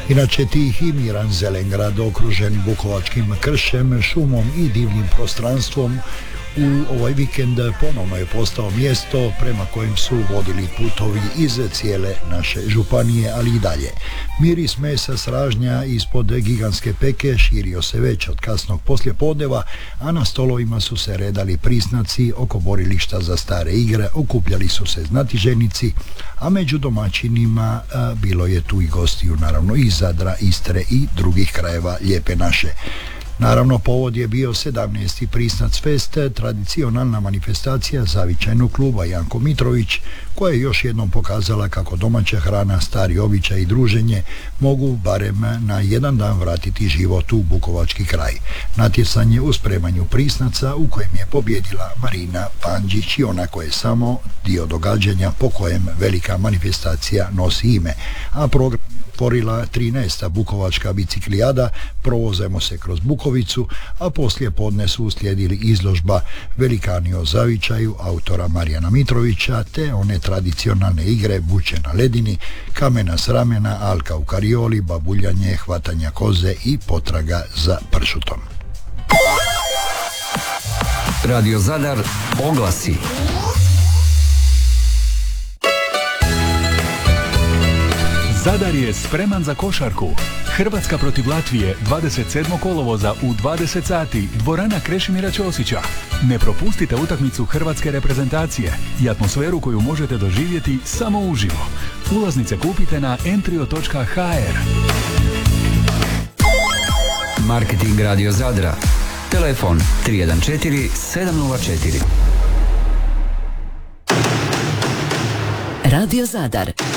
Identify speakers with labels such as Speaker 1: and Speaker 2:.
Speaker 1: Inače tih i miran Zelengrad okružen bukovačkim kršem, šumom i divnim prostranstvom u ovaj vikend ponovno je postao mjesto prema kojem su vodili putovi iz cijele naše županije, ali i dalje. Miris mesa sražnja ispod gigantske peke širio se već od kasnog poslijepodneva, a na stolovima su se redali prisnaci oko borilišta za stare igre, okupljali su se znatiženici, a među domaćinima bilo je tu i gostiju, naravno iz Zadra, Istre i drugih krajeva lijepe naše. Naravno, povod je bio 17. Prisnac Fest, tradicionalna manifestacija zavičajnog kluba Janko Mitrović, koja je još jednom pokazala kako domaća hrana, stari običaj i druženje mogu barem na jedan dan vratiti život u bukovački kraj. Natjecanje u spremanju prisnaca u kojem je pobjedila Marina Pandžić i ona koja je samo dio događanja po kojem velika manifestacija nosi ime, a program otvorila 13. bukovačka biciklijada Provozajmo se kroz Bukovicu, a poslije podne su uslijedili izložba Velikani o zavičaju autora Marijana Mitrovića te one tradicionalne igre Buće na ledini, Kamena s ramena, Alka u karioli, babuljanje, hvatanja koze i potraga za pršutom.
Speaker 2: Radio Zadar oglasi.
Speaker 3: Zadar je spreman za košarku. Hrvatska protiv Latvije 27. kolovoza u 20 sati, dvorana Krešimira Ćosića. Ne propustite utakmicu hrvatske reprezentacije i atmosferu koju možete doživjeti samo uživo. Ulaznice kupite na entrio.hr.
Speaker 2: Marketing Radio Zadra. Telefon 314 704.
Speaker 4: Radio Zadar.